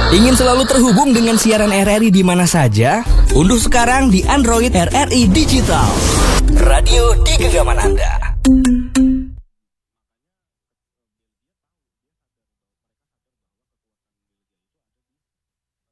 Ingin selalu terhubung dengan siaran RRI di mana saja? Unduh sekarang di Android RRI Digital. Radio di genggaman Anda.